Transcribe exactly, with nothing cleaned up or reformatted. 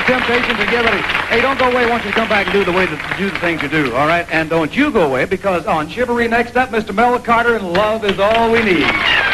the Temptations, and get ready. Hey, don't go away. I want you to come back and do the way that do the things you do, all right? And don't you go away, because on Chivalry next up, Mister Mel Carter and Love Is All We Need.